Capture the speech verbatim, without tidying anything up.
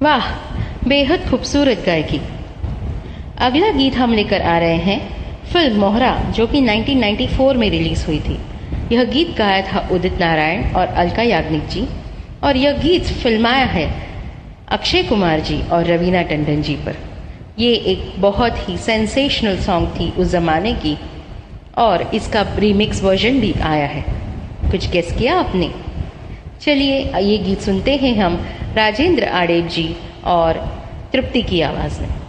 वाह, बेहद खूबसूरत गायकी। अगला गीत हम लेकर आ रहे हैं फिल्म मोहरा, जो कि नाइनटीन नाइंटी फोर में रिलीज हुई थी। यह गीत गाया था उदित नारायण और अलका याग्निक जी, और यह गीत फिल्माया है अक्षय कुमार जी और रवीना टंडन जी पर। ये एक बहुत ही सेंसेशनल सॉन्ग थी उस जमाने की, और इसका रीमिक्स वर्जन भी आया है। कुछ गेस किया आपने? चलिए ये गीत सुनते हैं हम राजेंद्र आडेव जी और तृप्ति की आवाज में।